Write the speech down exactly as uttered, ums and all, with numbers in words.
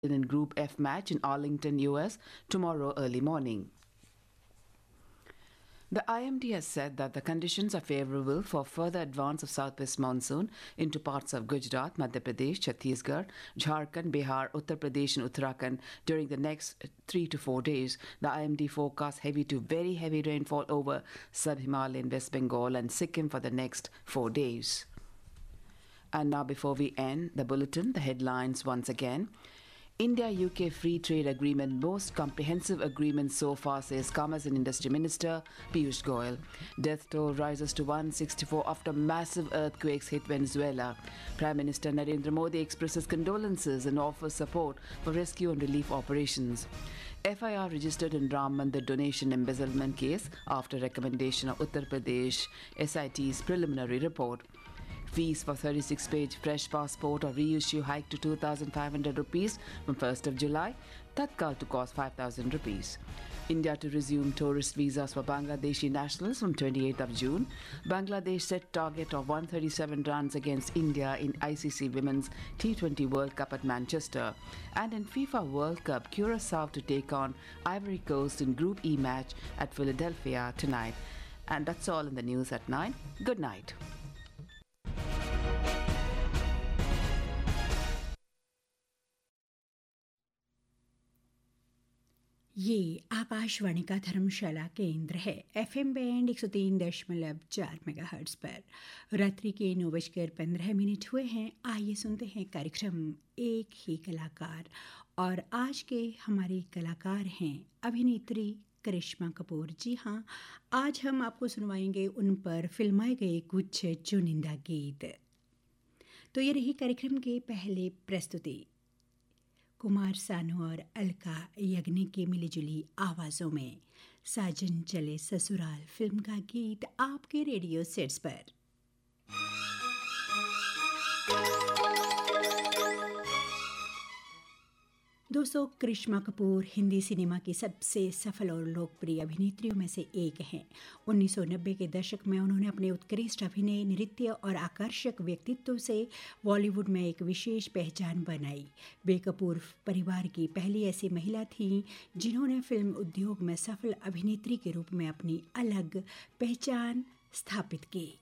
in Group F match in Arlington, U S tomorrow early morning. The I M D has said that the conditions are favorable for further advance of southwest monsoon into parts of Gujarat, Madhya Pradesh, Chhattisgarh, Jharkhand, Bihar, Uttar Pradesh and Uttarakhand during the next three to four days. The I M D forecasts heavy to very heavy rainfall over sub-Himalayan West Bengal and Sikkim for the next four days. And now before we end the bulletin, the headlines once again. India-U K Free Trade Agreement, most comprehensive agreement so far, says Commerce and Industry Minister Piyush Goyal. Death toll rises to one hundred sixty-four after massive earthquakes hit Venezuela. Prime Minister Narendra Modi expresses condolences and offers support for rescue and relief operations. F I R registered in Ram Mandir donation embezzlement case after recommendation of Uttar Pradesh S I T's preliminary report. Fees for thirty-six page fresh passport or reissue hike to two thousand five hundred rupees from first of July, Tatkal to cost five thousand rupees. India to resume tourist visas for Bangladeshi nationals from twenty-eighth of June. Bangladesh set target of one hundred thirty-seven runs against India in I C C Women's T twenty World Cup at Manchester. And in FIFA World Cup, Curacao to take on Ivory Coast in Group E match at Philadelphia tonight. And that's all in the news at nine. Good night. ये आकाशवाणी का धर्मशाला केंद्र है। FM band एक सौ तीन दशमलव चार megahertz पर रात्रि के नौ बजकर पंद्रह मिनट हुए हैं। आइए सुनते हैं कार्यक्रम एक ही कलाकार, और आज के हमारे कलाकार हैं अभिनेत्री करिश्मा कपूर। जी हाँ, आज हम आपको सुनवाएंगे उन पर फिल्माए गए कुछ चुनिंदा गीत। तो ये रही कार्यक्रम के पहले प्रस्तुति, कुमार सानू और अलका याग्निक की मिलीजुली आवाज़ों में साजन चले ससुराल फिल्म का गीत आपके रेडियो सेट्स पर। दोस्तों, करिश्मा कपूर हिंदी सिनेमा की सबसे सफल और लोकप्रिय अभिनेत्रियों में से एक हैं। उन्नीस सौ नब्बे के दशक में उन्होंने अपने उत्कृष्ट अभिनय, नृत्य और आकर्षक व्यक्तित्व से बॉलीवुड में एक विशेष पहचान बनाई। वे कपूर परिवार की पहली ऐसी महिला थीं जिन्होंने फिल्म उद्योग में सफल अभिनेत्री के रूप में अपनी अलग पहचान स्थापित की।